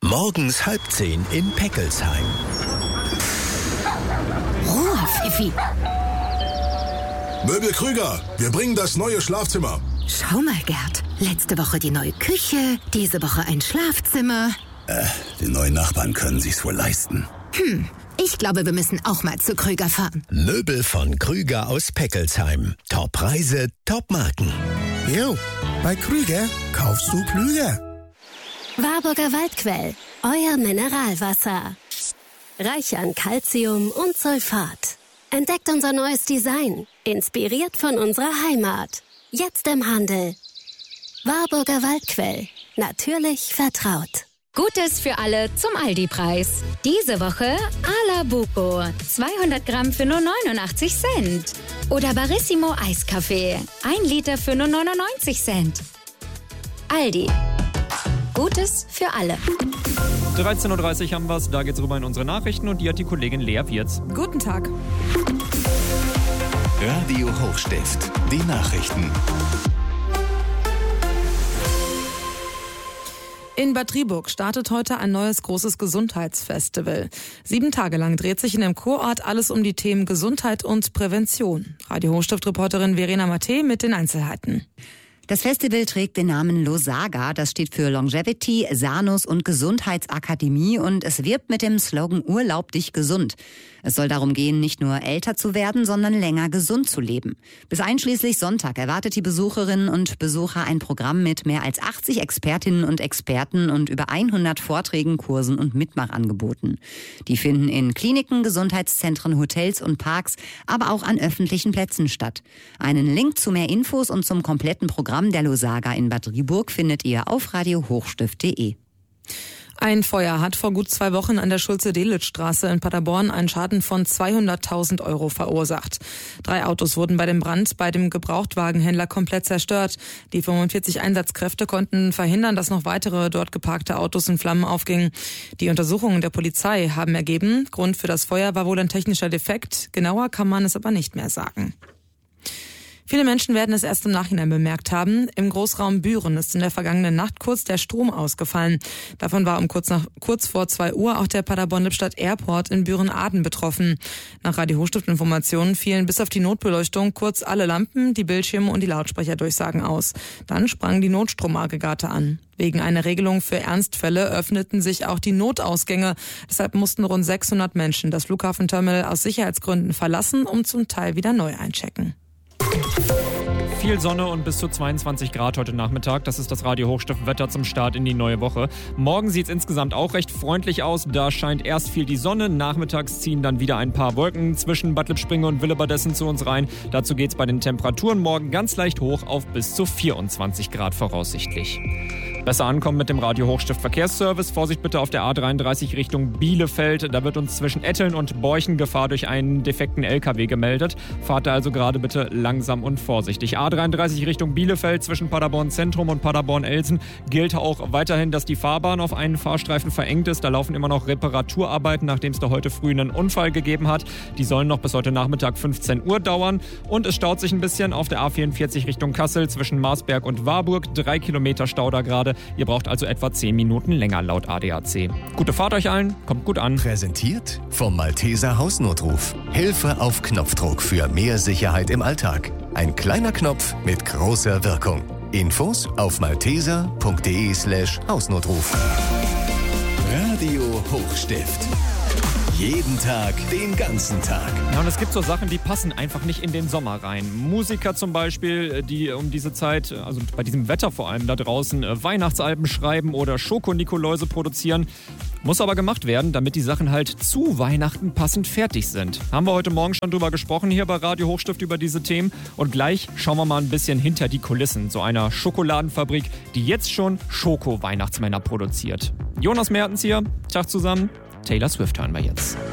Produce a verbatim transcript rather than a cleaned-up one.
Morgens halb zehn in Peckelsheim. Ruhe, Pfiffi. Möbel Krüger, wir bringen das neue Schlafzimmer. Schau mal, Gerd. Letzte Woche die neue Küche, diese Woche ein Schlafzimmer. Äh, die neuen Nachbarn können sich's wohl leisten. Hm, ich glaube, wir müssen auch mal zu Krüger fahren. Möbel von Krüger aus Peckelsheim. Top-Preise, Top-Marken. Jo, bei Krüger kaufst du klüger. Warburger Waldquell, euer Mineralwasser. Reich an Calcium und Sulfat. Entdeckt unser neues Design, inspiriert von unserer Heimat. Jetzt im Handel. Warburger Waldquell, natürlich vertraut. Gutes für alle zum Aldi-Preis. Diese Woche Alabuco, zweihundert Gramm für nur neunundachtzig Cent. Oder Barissimo Eiskaffee, ein Liter für nur neunundneunzig Cent. Aldi. Gutes für alle. dreizehn Uhr dreißig haben wir es, da geht's rüber in unsere Nachrichten und die hat die Kollegin Lea Wirz. Guten Tag. Radio Hochstift, die Nachrichten. In Bad Driburg startet heute ein neues großes Gesundheitsfestival. Sieben Tage lang dreht sich in dem Kurort alles um die Themen Gesundheit und Prävention. Radio Hochstift-Reporterin Verena Matte mit den Einzelheiten. Das Festival trägt den Namen Losaga, das steht für Longevity, Sanus und Gesundheitsakademie und es wirbt mit dem Slogan Urlaub dich gesund. Es soll darum gehen, nicht nur älter zu werden, sondern länger gesund zu leben. Bis einschließlich Sonntag erwartet die Besucherinnen und Besucher ein Programm mit mehr als achtzig Expertinnen und Experten und über hundert Vorträgen, Kursen und Mitmachangeboten. Die finden in Kliniken, Gesundheitszentren, Hotels und Parks, aber auch an öffentlichen Plätzen statt. Einen Link zu mehr Infos und zum kompletten Programm der Losaga in Bad Driburg findet ihr auf radio hochstift punkt de. Ein Feuer hat vor gut zwei Wochen an der Schulze-Delitzsch-Straße in Paderborn einen Schaden von zweihunderttausend Euro verursacht. Drei Autos wurden bei dem Brand bei dem Gebrauchtwagenhändler komplett zerstört. Die fünfundvierzig Einsatzkräfte konnten verhindern, dass noch weitere dort geparkte Autos in Flammen aufgingen. Die Untersuchungen der Polizei haben ergeben, Grund für das Feuer war wohl ein technischer Defekt. Genauer kann man es aber nicht mehr sagen. Viele Menschen werden es erst im Nachhinein bemerkt haben. Im Großraum Büren ist in der vergangenen Nacht kurz der Strom ausgefallen. Davon war um kurz, nach, kurz vor zwei Uhr auch der Paderborn-Lippstadt Airport in Büren-Aden betroffen. Nach Radio Hochstift-Informationen fielen bis auf die Notbeleuchtung kurz alle Lampen, die Bildschirme und die Lautsprecherdurchsagen aus. Dann sprangen die Notstromaggregate an. Wegen einer Regelung für Ernstfälle öffneten sich auch die Notausgänge. Deshalb mussten rund sechshundert Menschen das Flughafenterminal aus Sicherheitsgründen verlassen und zum Teil wieder neu einchecken. Viel Sonne und bis zu zweiundzwanzig Grad heute Nachmittag. Das ist das Radio Hochstift-Wetter zum Start in die neue Woche. Morgen sieht es insgesamt auch recht freundlich aus. Da scheint erst viel die Sonne. Nachmittags ziehen dann wieder ein paar Wolken zwischen Bad Lippspringe und Willebadessen zu uns rein. Dazu geht es bei den Temperaturen morgen ganz leicht hoch auf bis zu vierundzwanzig Grad voraussichtlich. Besser ankommen mit dem Radio Hochstift Verkehrsservice. Vorsicht bitte auf der A dreiunddreißig Richtung Bielefeld. Da wird uns zwischen Etteln und Borchen Gefahr durch einen defekten L K W gemeldet. Fahrt da also gerade bitte langsam und vorsichtig. A dreiunddreißig Richtung Bielefeld zwischen Paderborn Zentrum und Paderborn-Elsen gilt auch weiterhin, dass die Fahrbahn auf einen Fahrstreifen verengt ist. Da laufen immer noch Reparaturarbeiten, nachdem es da heute früh einen Unfall gegeben hat. Die sollen noch bis heute Nachmittag fünfzehn Uhr dauern. Und es staut sich ein bisschen auf der A vierundvierzig Richtung Kassel zwischen Marsberg und Warburg. Drei Kilometer Stau da gerade. Ihr braucht also etwa zehn Minuten länger laut A D A C. Gute Fahrt euch allen, kommt gut an. Präsentiert vom Malteser Hausnotruf. Hilfe auf Knopfdruck für mehr Sicherheit im Alltag. Ein kleiner Knopf mit großer Wirkung. Infos auf malteser punkt de slash Hausnotruf. Radio Hochstift. Jeden Tag, den ganzen Tag. Ja, und es gibt so Sachen, die passen einfach nicht in den Sommer rein. Musiker zum Beispiel, die um diese Zeit, also bei diesem Wetter vor allem da draußen, Weihnachtsalben schreiben oder Schoko-Nikoläuse produzieren. Muss aber gemacht werden, damit die Sachen halt zu Weihnachten passend fertig sind. Haben wir heute Morgen schon drüber gesprochen hier bei Radio Hochstift über diese Themen. Und gleich schauen wir mal ein bisschen hinter die Kulissen so einer Schokoladenfabrik, die jetzt schon Schoko-Weihnachtsmänner produziert. Jonas Mertens hier, Tag zusammen. Taylor Swift hören wir jetzt.